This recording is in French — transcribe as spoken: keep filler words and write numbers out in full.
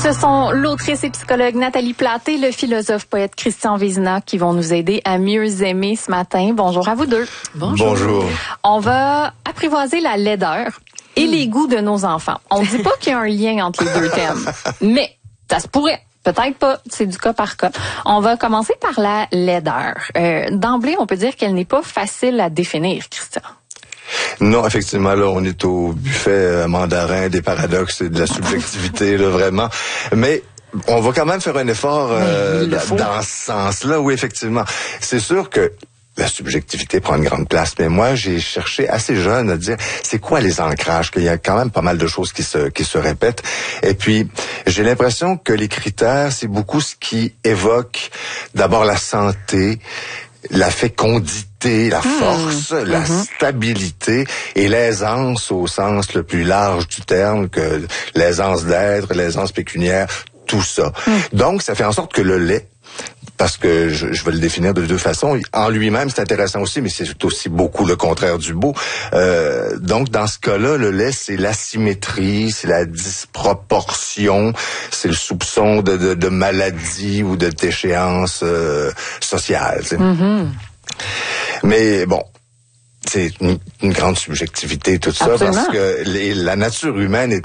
Ce sont l'autrice et psychologue Nathalie Plate et le philosophe poète Christian Vézina qui vont nous aider à mieux aimer ce matin. Bonjour à vous deux. Bonjour. Bonjour. On va apprivoiser la laideur et mmh. les goûts de nos enfants. On ne dit pas qu'il y a un lien entre les deux thèmes, mais ça se pourrait. Peut-être pas, c'est du cas par cas. On va commencer par la laideur. Euh, d'emblée, on peut dire qu'elle n'est pas facile à définir, Christian. Non, effectivement, là, on est au buffet mandarin des paradoxes et de la subjectivité, là, vraiment. Mais on va quand même faire un effort euh, dans, dans ce sens-là. Oui, effectivement. C'est sûr que la subjectivité prend une grande place, mais moi, j'ai cherché assez jeune à dire, c'est quoi les ancrages? Qu'il y a quand même pas mal de choses qui se qui se répètent. Et puis, j'ai l'impression que les critères, c'est beaucoup ce qui évoque d'abord la santé, la fécondité, la force, mmh, la mmh. stabilité et l'aisance au sens le plus large du terme, que l'aisance d'être, l'aisance pécuniaire, tout ça. Mmh. Donc, ça fait en sorte que le lait, parce que je, je vais le définir de deux façons. En lui-même, c'est intéressant aussi, mais c'est aussi beaucoup le contraire du beau. Euh, donc, dans ce cas-là, le lait, c'est l'asymétrie, c'est la disproportion, c'est le soupçon de, de, de maladie ou de déchéance euh, sociale. Mm-hmm. Mais bon, c'est une, une grande subjectivité, tout ça, Absolument. Parce que les, la nature humaine est